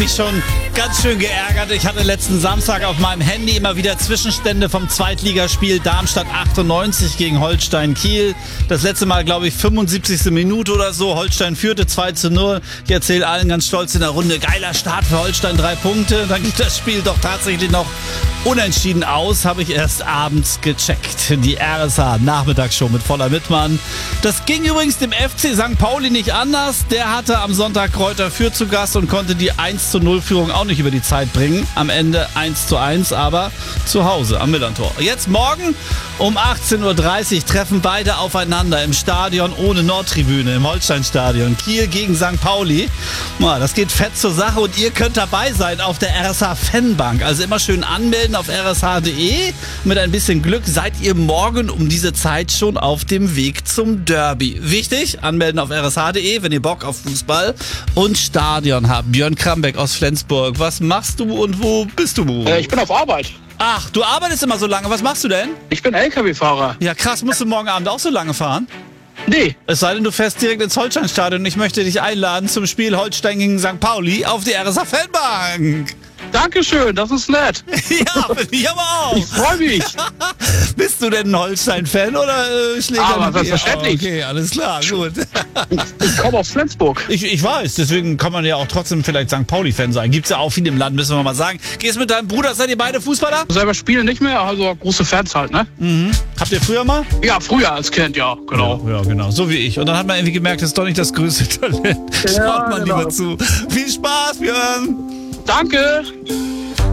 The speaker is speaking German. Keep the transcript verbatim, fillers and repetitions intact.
mich schon ganz schön geärgert. Ich hatte letzten Samstag auf meinem Handy immer wieder Zwischenstände vom Zweitligaspiel Darmstadt achtundneunzig gegen Holstein Kiel. Das letzte Mal, glaube ich, fünfundsiebzigste Minute oder so. Holstein führte zwei zu null. Ich erzähle allen ganz stolz in der Runde, geiler Start für Holstein, drei Punkte. Dann geht das Spiel doch tatsächlich noch unentschieden aus, habe ich erst abends gecheckt. Die R S H-Nachmittagsshow mit Voller Wittmann. Das ging übrigens dem F C Sankt Pauli nicht anders. Der hatte am Sonntag Kräuter Fürth zu Gast und konnte die eins zu null Führung auch nicht über die Zeit bringen. Am Ende eins zu eins, aber zu Hause am Millerntor. Jetzt morgen um achtzehn Uhr dreißig treffen beide aufeinander im Stadion ohne Nordtribüne, im Holsteinstadion. Kiel gegen Sankt Pauli. Das geht fett zur Sache und ihr könnt dabei sein auf der R S H-Fanbank. Also immer schön anmelden auf r s h punkt d e. Mit ein bisschen Glück seid ihr morgen um diese Zeit schon auf dem Weg zum Derby. Wichtig, anmelden auf r s h punkt d e, wenn ihr Bock auf Fußball und Stadion habt. Björn Krambeck aus Flensburg, was machst du und wo bist du? Äh, ich bin auf Arbeit. Ach, du arbeitest immer so lange. Was machst du denn? Ich bin L K W-Fahrer. Ja, krass. Musst du morgen Abend auch so lange fahren? Nee. Es sei denn, du fährst direkt ins Holsteinstadion und ich möchte dich einladen zum Spiel Holstein gegen Sankt Pauli auf die R S H-Fanbank. Dankeschön, das ist nett. Ja, ich aber auch. Ich freue mich. Bist du denn ein Holstein-Fan oder äh, Schläger? Aber selbstverständlich. Oh, okay, alles klar, gut. Ich komme aus Flensburg. Ich, ich weiß, deswegen kann man ja auch trotzdem vielleicht Sankt Pauli-Fan sein. Gibt's ja auch viel im Land, müssen wir mal sagen. Gehst mit deinem Bruder, seid ihr beide Fußballer? Selber spielen nicht mehr, also große Fans halt, ne? Mhm. Habt ihr früher mal? Ja, früher als Kind, ja, genau. Ja, ja, genau, so wie ich. Und dann hat man irgendwie gemerkt, das ist doch nicht das größte Talent. Schaut Ja, mal genau. lieber zu. Viel Spaß, Björn! Danke.